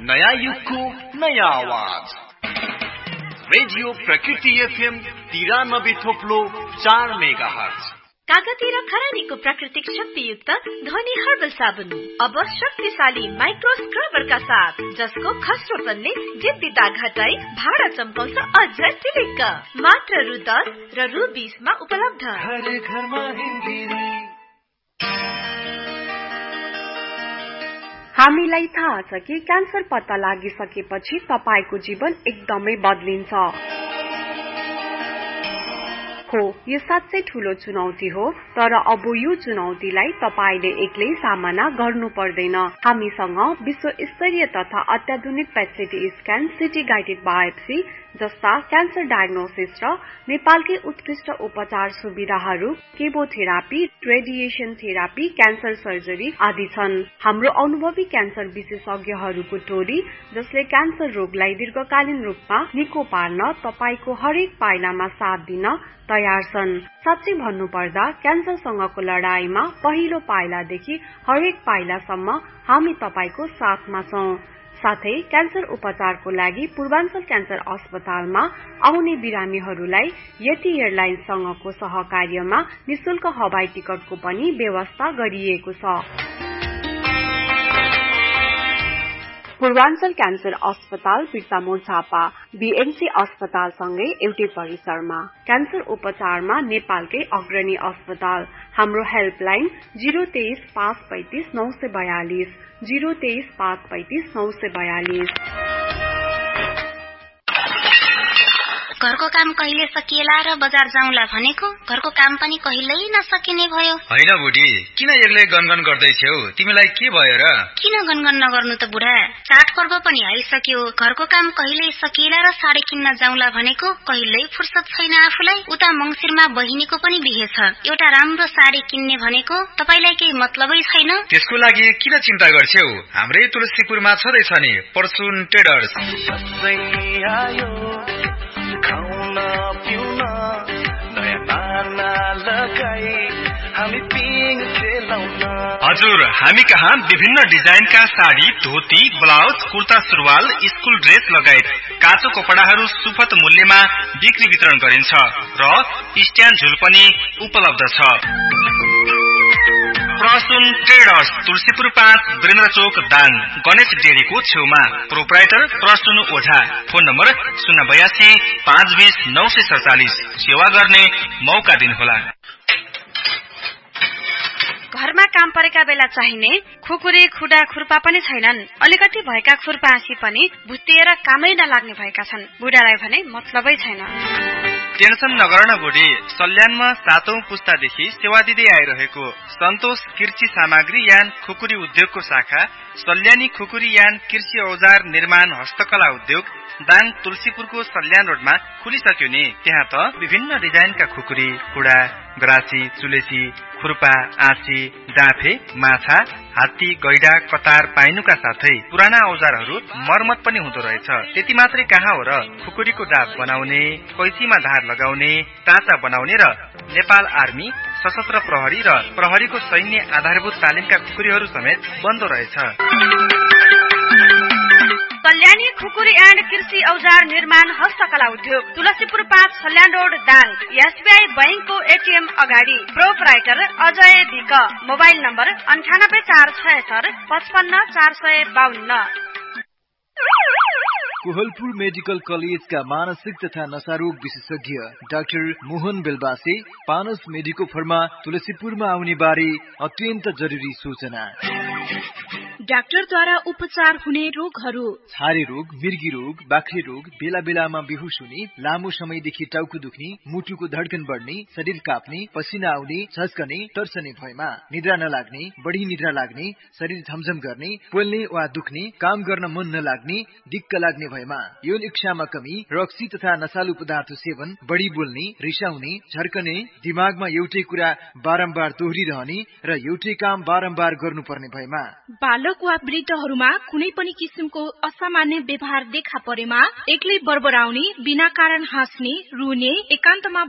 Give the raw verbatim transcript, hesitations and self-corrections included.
नयाँ युगको नयाँ आवाज रेडियो प्रकृति एफएम तिरानब्बे थोप्लो चार मेगा हर्ज। कागती र खरानीको प्राकृतिक शक्तियुक्त ध्वनि हर्बल साबुन अब शक्तिशाली माइक्रो स्क्रबरका साथ, जसको खस्रोपनले जिद्दी दाग हटाई भाडा चम्काउँछ अझ टिलिक्क। मात्र रु दस र रु बीसमा उपलब्ध। घर घरमा हिन्दी। हामीलाई थाहा छ कि क्यान्सर पत्ता लागिसकेपछि तपाईको जीवन एकदमै बदलिन्छ। हो, यो साँच्चै ठूलो चुनौती हो, तर अब यो चुनौतीलाई तपाईले एक्लै सामना गर्नु पर्दैन। हामीसँग विश्व स्तरीय तथा अत्याधुनिक पेट स्क्यान, सिटी गाइडेड बायोप्सी जस्ता क्यान्सर डायग्नोसिस र नेपालकै उत्कृष्ट उपचार सुविधाहरू, chemotherapy, radiation therapy, cancer surgery आदि छन्। हाम्रो अनुभवी क्यान्सर विशेषज्ञहरूको टोली, जसले क्यान्सर रोगलाई दीर्घकालीन रूपमा निको पार्न तपाईको हरेक पाइलामा साथ दिन तयार छन्। साच्चै भन्नुपर्दा क्यान्सरसँगको लडाईमा पहिलो पाइलादेखि हरेक पाइलासम्म हामी तपाईको साथमा छौं। साथै क्यान्सर उपचारको लागि पूर्वाञ्चल क्यान्सर अस्पतालमा आउने बिरामीहरूलाई यति एयरलाइन्ससँगको सहकार्यमा निशुल्क हवाई टिकटको पनि व्यवस्था गरिएको छ। पूर्वाञ्चल क्यान्सर अस्पताल बिर्तामोड झापा बीएमसी अस्पतालसँगै एउटै परिसरमा। क्यान्सर उपचारमा नेपालकै अग्रणी अस्पताल। हाम्रो हेल्पलाइन जीरो तेइस पाँच पैंतिस नौ सय बयालिस जीरो तेइस पाँच पैंतिस नौ सय बयालिस। घरको काम कहिले सकिएला र बजार जाउँला भनेको घरको काम पनि कहिल्यै नसकिने भयो। हैन बुढी, किन एक्लै गनगन गर्दैछौ? तिमीलाई के भयो र? किन गनगन नगर्नु त बुढा, चाड पर्व पनि आइसक्यो। घरको काम कहिल्यै सकिएला र साडी किन्न जाउँला भनेको कहिल्यै फुर्सद छैन आफूलाई। उता मंसिरमा बहिनीको पनि बिहे छ, एउटा राम्रो साडी किन्ने भनेको तपाईलाई केही मतलबै छैन? त्यसको लागि किन चिन्ता गर्छौ? हाम्रै तुलसीपुरमा छँदैछ नि परसुन ट्रेडर्स। खाउन पिउन नयाँ नाना लगाई हामी पिङ खेलाउन। हजुर, हामी कहाँ विभिन्न डिजाइनका साडी, धोती, ब्लाउज, कुर्ता सुरुवाल, स्कुल ड्रेस लगायत काचो कपडाहरू सुपथ मूल्यमा बिक्री वितरण गरिन्छ र स्ट्यान्ड झुल पनि उपलब्ध छ। प्रसुन ट्रेडर्स, तुलसीपुर पाँच, वीरेन्द्र चोक, दाङ, गणेश डेरीको छेउमा। प्रोप्राइटर प्रसुन ओझा। फोन नम्बर शून्य बयासी पाँच बीस नौ सय सडचालिस। सेवा गर्ने मौका दिनुहोला। घरमा काम परेका बेला चाहिने खुकुरी, खुडा, खुर्पा पनि छैनन्। अलिकति भएका खुर्पासी पनि भुत्तिएर कामै नलाग्ने भएका छन्। बुढालाई भने मतलबै छैन। टेन्सन नगर न बुढी, सल्यानमा सातौं पुस्तादेखि सेवा दिँदै आइरहेको सन्तोष कृषि सामग्री यान खुकुरी उद्योगको शाखा सल्यानी खुकुरी यान कृषि औजार निर्माण हस्तकला उद्योग दाङ तुलसीपुरको सल्यान रोडमा खुलिसक्यो नि। त्यहाँ त विभिन्न डिजाइनका खुकुरी, कुडा, गरासी, चुलेसी, खुर्पा, आँची, डाँफे, माछा, हात्ती, गैडा, कतार पाइनुका साथै पुराना औजारहरू मर्मत पनि हुँदो रहेछ। त्यति मात्रै कहाँ हो र, खुकुरीको डाब बनाउने, कैँचीमा धार लगाउने, टाँचा बनाउने र नेपाल आर्मी, सशस्त्र प्रहरी र प्रहरीको सैन्य आधारभूत तालिमका खुकुरीहरू समेत बन्दो रहेछ। सल्यानी खुकुरी एन्ड कृषि औजार निर्माण हस्तकला उद्योग, तुलसीपुर पाँच, सल्यान रोड, दाङ। एसबीआई बैंकको एटीएम अगाडि। Proprietor Ajay week. Mobile number अन्ठानब्बे चार छयत्तर पचपन्न चार सय बाहन्न। कोहलपुर मेडिकल कलेजका मानसिक तथा नशारोग विशेषज्ञ doctor Mohan Belbase पानस medico pharma तुलसीपुरमा आउने बारे अत्यन्त जरुरी सूचना। डाक्टरद्वारा उपचार हुने रोगहरू: छारे रोग, मिर्गी रोग, बाख्रे रोग, बेला बेलामा बेहोस हुने, लामो समयदेखि टाउको दुख्ने, मुटुको धड्कन बढ्ने, शरीर काप्ने, पसिना आउने, झस्कने, तर्सने भएमा, निद्रा नलाग्ने, बढी निद्रा लाग्ने, शरीर झमझम गर्ने, पोल्ने वा दुख्ने, काम गर्न मन नलाग्ने, दिक्क लाग्ने भएमा, यौन इच्छामा कमी, रक्सी तथा नशालु पदार्थ सेवन, बढी बोल्ने, रिसाउने, झर्कने, दिमागमा एउटै कुरा बारम्बार दोहोरिरहने र एउटै काम बारम्बार गर्नुपर्ने भएमा, बालक वा वृद्धहरूमा कुनै पनि किसिमको असामान्य व्यवहार देखा परेमा, एक्लै बरबराउने, बिना कारण हाँस्ने, रुने, एकान्तमा